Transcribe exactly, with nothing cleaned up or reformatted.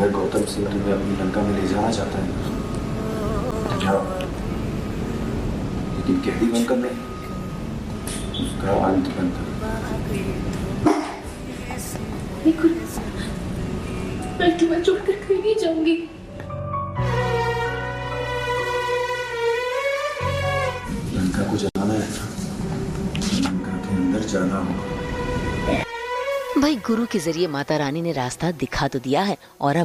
अगर गौतम सिंह तुम्हें अपनी लंका में ले जाना चाहता है तो जाओ, लेकिन कैदी बनकर नहीं, उसका अंत बनकर। मैं तुम्हें छोड़कर कहीं नहीं जाऊंगी। लंका को जाना है, लंका के अंदर जाना होगा। भाई गुरु के जरिए माता रानी ने रास्ता दिखा तो दिया है और अब